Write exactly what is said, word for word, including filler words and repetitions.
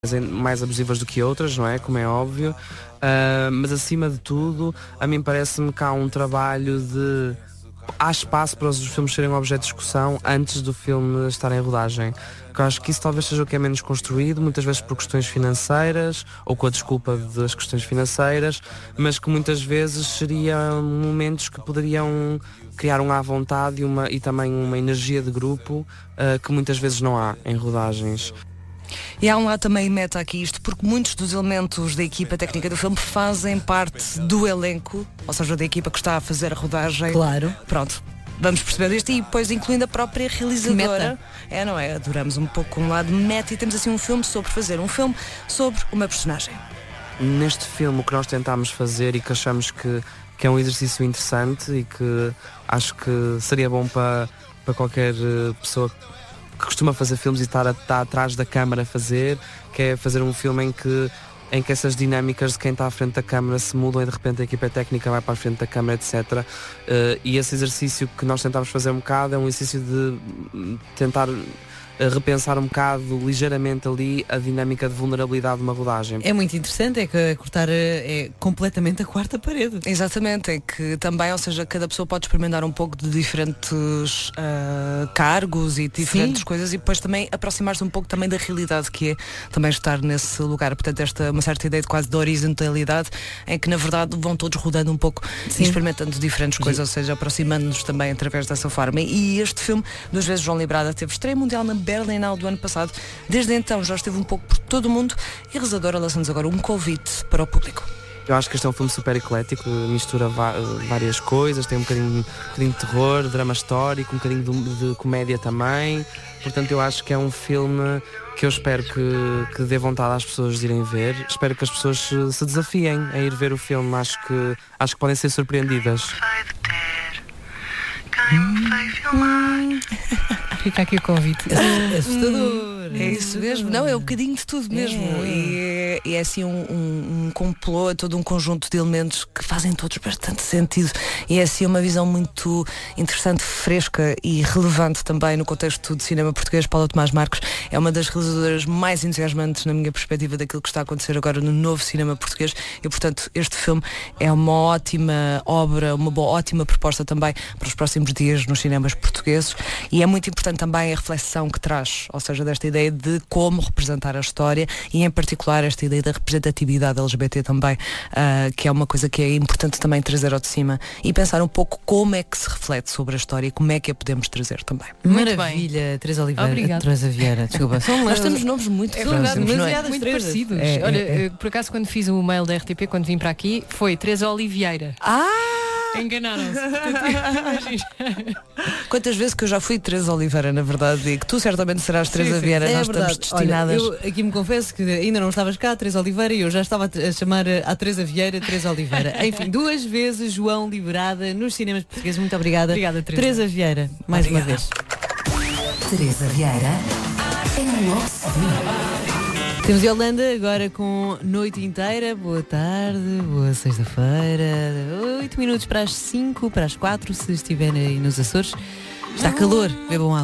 mais abusivas do que outras, não é? Como é óbvio. Uh, mas acima de tudo, a mim parece-me que há um trabalho de... Há espaço para os filmes serem um objeto de discussão antes do filme estar em rodagem. Eu acho que isso talvez seja o que é menos construído, muitas vezes por questões financeiras, ou com a desculpa das questões financeiras, mas que muitas vezes seriam momentos que poderiam criar um à vontade e, uma, e também uma energia de grupo uh, que muitas vezes não há em rodagens. E há um lado também meta aqui isto, porque muitos dos elementos da equipa técnica do filme fazem parte do elenco, ou seja, da equipa que está a fazer a rodagem. Claro. Pronto, vamos perceber isto e depois incluindo a própria realizadora. É, não é? Adoramos um pouco um lado meta e temos assim um filme sobre fazer um filme sobre uma personagem. Neste filme o que nós tentámos fazer e que achamos que, que é um exercício interessante e que acho que seria bom para, para qualquer pessoa que costuma fazer filmes e estar, a, estar atrás da câmara a fazer, que é fazer um filme em que, em que essas dinâmicas de quem está à frente da câmara se mudam e de repente a equipa técnica vai para a frente da câmara, etcétera. Uh, e esse exercício que nós tentámos fazer um bocado é um exercício de tentar repensar um bocado, ligeiramente ali, a dinâmica de vulnerabilidade de uma rodagem. É muito interessante, é que cortar é completamente a quarta parede. Exatamente, é que também, ou seja, cada pessoa pode experimentar um pouco de diferentes uh, cargos e diferentes Sim. coisas e depois também aproximar-se um pouco também da realidade que é também estar nesse lugar. Portanto, esta uma certa ideia de quase de horizontalidade em que na verdade vão todos rodando um pouco Sim. e experimentando diferentes Sim. coisas, ou seja, aproximando-nos também através dessa forma. E este filme, duas vezes João Librada, teve estreia mundial na Berlinale do ano passado. Desde então já esteve um pouco por todo o mundo e a realizadora lança-nos agora um convite para o público. Eu acho que este é um filme super eclético, mistura várias coisas, tem um bocadinho, um bocadinho de terror, drama histórico, um bocadinho de, de comédia também. Portanto, eu acho que é um filme que eu espero que, que dê vontade às pessoas de irem ver. Espero que as pessoas se, se desafiem a ir ver o filme. Acho que, acho que podem ser surpreendidas. Hum. Fica aqui o convite. Assustador. É isso mesmo, não, é um bocadinho de tudo mesmo. É. E, é, e é assim um, um, um complô, todo um conjunto de elementos que fazem todos bastante sentido. E é assim uma visão muito interessante, fresca e relevante também no contexto de cinema português. Paula Tomás Marques é uma das realizadoras mais entusiasmantes na minha perspectiva daquilo que está a acontecer agora no novo cinema português. E portanto este filme é uma ótima obra, uma boa, ótima proposta também para os próximos dias nos cinemas portugueses. E é muito importante também a reflexão que traz, ou seja, desta ideia de como representar a história e em particular esta ideia da representatividade L G B T também, uh, que é uma coisa que é importante também trazer ao de cima e pensar um pouco como é que se reflete sobre a história e como é que a podemos trazer também. Muito Maravilha, Teresa Oliveira, Teresa Vieira, desculpa. Nós temos nomes muito é verdade, próximos, muito parecidos. É, é, Olha, é. por acaso quando fiz o mail da R T P, quando vim para aqui, foi Teresa Oliveira. Ah! Enganaram-se. Quantas vezes que eu já fui Teresa Oliveira, na verdade, e que tu certamente serás Teresa Vieira, é nós verdade. estamos destinadas. Olha, eu aqui me confesso que ainda não estavas cá, Teresa Oliveira, e eu já estava a chamar a Teresa Vieira, Teresa Oliveira. Enfim, duas vezes João Liberada nos cinemas portugueses. Muito obrigada. Obrigada, Teresa. Teresa Vieira, mais obrigada. uma vez. Teresa Vieira em Lost. Temos Yolanda agora com Noite Inteira. Boa tarde, boa sexta-feira. Oito minutos para as cinco, para as quatro, se estiverem aí nos Açores. Está calor, bebam água.